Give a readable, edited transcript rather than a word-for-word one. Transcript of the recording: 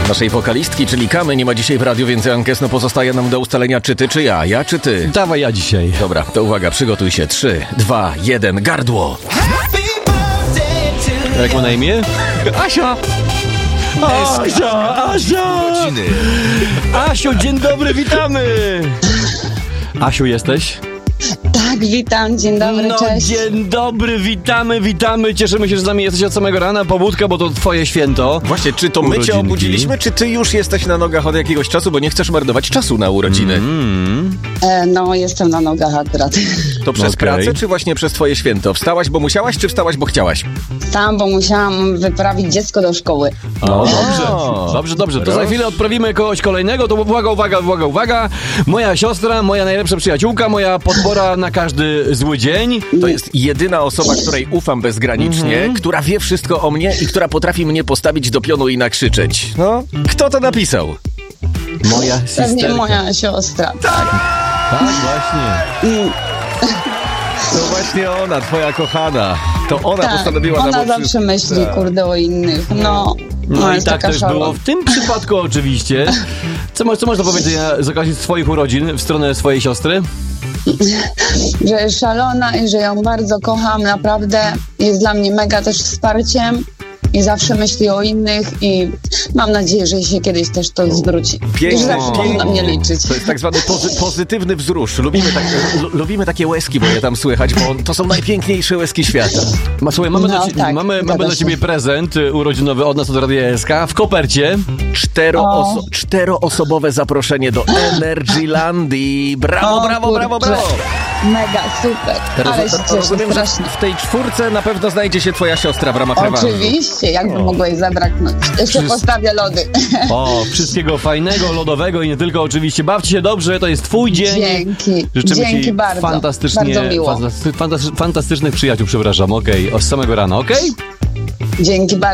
Naszej wokalistki, czyli Kamy, nie ma dzisiaj w radiu, więc Jankes, pozostaje nam do ustalenia, czy ty, czy ja. Ja, czy ty? Dawaj ja dzisiaj. Dobra, to uwaga, przygotuj się. 3, 2, 1, gardło. Jak ma na imię? Asia! Asiu, dzień dobry, witamy! Asiu, jesteś? Tak, witam, dzień dobry, cześć. Dzień dobry, witamy. Cieszymy się, że z nami jesteś od samego rana. Pobudka, bo to twoje święto. Właśnie, czy to my cię obudziliśmy, czy ty już jesteś na nogach od jakiegoś czasu, bo nie chcesz marnować czasu na urodziny? No, jestem na nogach akurat. To przez pracę, czy właśnie przez twoje święto? Wstałaś, bo musiałaś, czy wstałaś, bo chciałaś? Wstałam, bo musiałam wyprawić dziecko do szkoły. Dobrze. To za chwilę odprawimy kogoś kolejnego. To uwaga. Moja siostra, moja najlepsza przyjaciółka, moja podpora na każdy zły dzień. To jest jedyna osoba, której ufam bezgranicznie, która wie wszystko o mnie i która potrafi mnie postawić do pionu i nakrzyczeć. No, kto to napisał? Moja siostra. Pewnie moja siostra. Tak, właśnie. To właśnie ona, twoja kochana. To ona postanowiła nam ona zawsze myśli, kurde, o innych. No i tak też było w tym przypadku oczywiście. Co masz do powiedzenia z okazji swoich urodzin w stronę swojej siostry? Że jest szalona i że ją bardzo kocham, naprawdę. Jest dla mnie mega też wsparciem i zawsze myśli o innych i mam nadzieję, że się kiedyś też to zwróci. Pięknie, zawsze można na mnie liczyć. To jest tak zwany pozytywny wzrusz. Lubimy takie łezki, bo je tam słychać, bo to są najpiękniejsze łezki świata. Słuchaj, mamy dla ciebie prezent urodzinowy od nas, od Radia SK w kopercie. Czteroosobowe zaproszenie do Energylandii. Brawo. Mega, super. Ale się cieszę strasznie. W tej czwórce na pewno znajdzie się twoja siostra w ramach rewanżu. Oczywiście, jakby mogło jej zabraknąć. Jeszcze postawię lody. Wszystkiego fajnego, lodowego i nie tylko oczywiście. Bawcie się dobrze, to jest twój dzień. Dzięki. Życzymy Dzięki ci bardzo. Fantastycznie, bardzo miło. fantastycznych przyjaciół, przepraszam, z samego rana, okej? Dzięki bardzo.